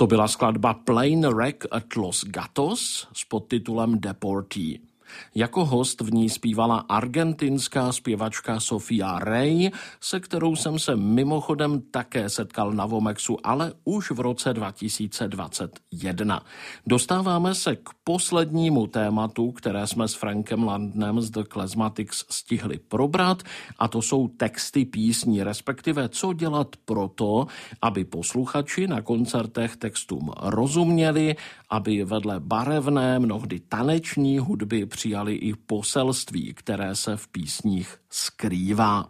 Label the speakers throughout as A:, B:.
A: To byla skladba Plane Wreck at Los Gatos s podtitulem Deportee. Jako host v ní zpívala argentinská zpěvačka Sofia Rey, se kterou jsem se mimochodem také setkal na Vomexu, ale už v roce 2021. Dostáváme se k poslednímu tématu, které jsme s Frankem Landenem z The Klezmatics stihli probrat, a to jsou texty písní, respektive co dělat proto, aby posluchači na koncertech textům rozuměli, aby vedle barevné, mnohdy taneční hudby přijali i poselství, které se v písních skrývá.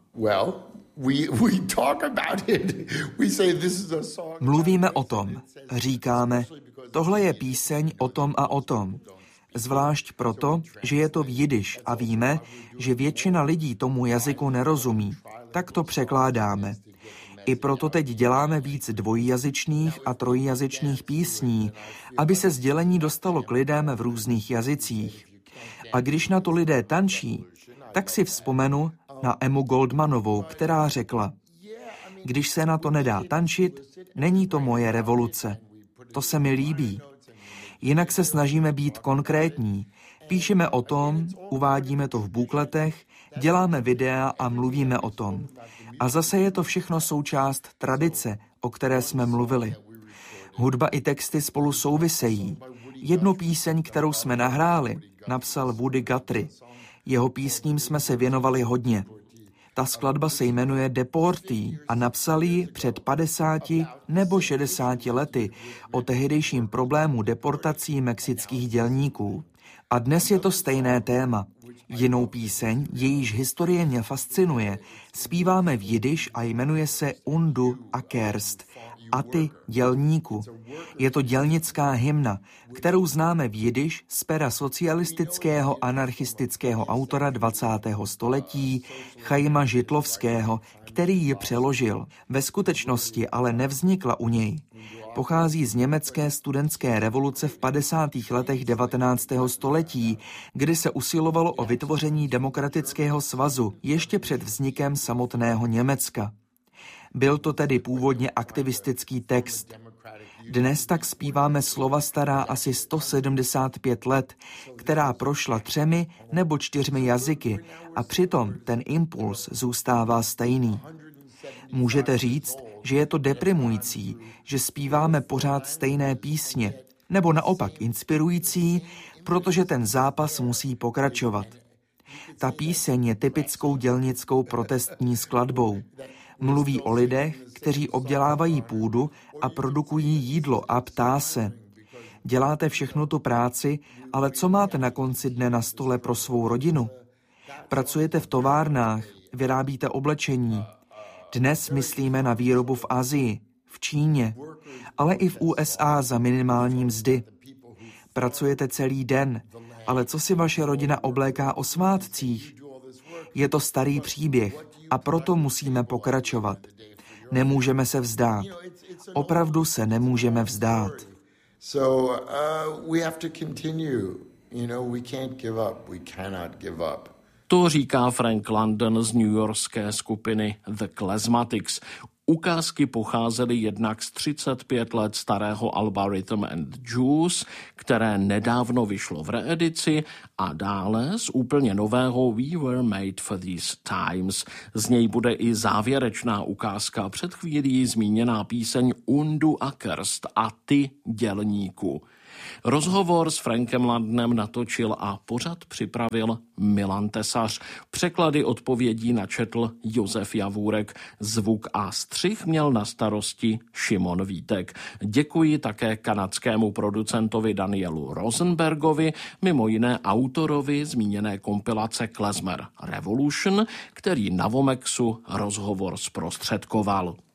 B: Mluvíme o tom, říkáme, tohle je píseň o tom a o tom. Zvlášť proto, že je to v jidiš a víme, že většina lidí tomu jazyku nerozumí. Tak to překládáme. I proto teď děláme víc dvojjazyčných a trojjazyčných písní, aby se sdělení dostalo k lidem v různých jazycích. A když na to lidé tančí, tak si vzpomenu na Emmu Goldmanovou, která řekla: když se na to nedá tančit, není to moje revoluce. To se mi líbí. Jinak se snažíme být konkrétní. Píšeme o tom, uvádíme to v bukletech, děláme videa a mluvíme o tom. A zase je to všechno součást tradice, o které jsme mluvili. Hudba i texty spolu souvisejí. Jednu píseň, kterou jsme nahráli, napsal Woody Guthrie. Jeho písním jsme se věnovali hodně. Ta skladba se jmenuje Deportee a napsal ji před 50 nebo 60 lety o tehdejším problému deportací mexických dělníků. A dnes je to stejné téma. Jinou píseň, jejíž historie mě fascinuje, zpíváme v jidiš a jmenuje se Undu Ackerst, a ty dělníku. Je to dělnická hymna, kterou známe v jidiš z pera socialistického anarchistického autora 20. století Chaima Žitlovského, který ji přeložil. Ve skutečnosti ale nevznikla u něj. Pochází z německé studentské revoluce v 50. letech 19. století, kdy se usilovalo o vytvoření demokratického svazu ještě před vznikem samotného Německa. Byl to tedy původně aktivistický text. Dnes tak zpíváme slova stará asi 175 let, která prošla 3 nebo 4 jazyky a přitom ten impuls zůstává stejný. Můžete říct, že je to deprimující, že zpíváme pořád stejné písně, nebo naopak inspirující, protože ten zápas musí pokračovat. Ta píseň je typickou dělnickou protestní skladbou. Mluví o lidech, kteří obdělávají půdu a produkují jídlo a ptá se: děláte všechnu tu práci, ale co máte na konci dne na stole pro svou rodinu? Pracujete v továrnách, vyrábíte oblečení. Dnes myslíme na výrobu v Asii, v Číně, ale i v USA za minimální mzdy. Pracujete celý den, ale co si vaše rodina obléká o svátcích? Je to starý příběh a proto musíme pokračovat. Nemůžeme se vzdát. Opravdu se nemůžeme vzdát.
A: To říká Frank London z newyorské skupiny The Klezmatics. Ukázky pocházely jednak z 35 let starého alba Rhythm and Juice, které nedávno vyšlo v reedici, a dále z úplně nového We Were Made for These Times. Z něj bude i závěrečná ukázka, před chvílí zmíněná píseň Undu Ackerst, a ty dělníku. Rozhovor s Frankem Landenem natočil a pořad připravil Milan Tesař. Překlady odpovědí načetl Josef Javůrek. Zvuk a střih měl na starosti Šimon Vítek. Děkuji také kanadskému producentovi Danielu Rosenbergovi, mimo jiné autorovi zmíněné kompilace Klezmer Revolution, který na Vomexu rozhovor zprostředkoval.